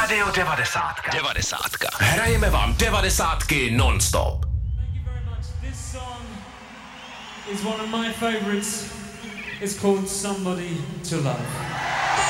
Rádio 90. 90. Hrajeme vám 90 non-stop. Thank you very much. This song is one of my favorites. It's called Somebody to Love.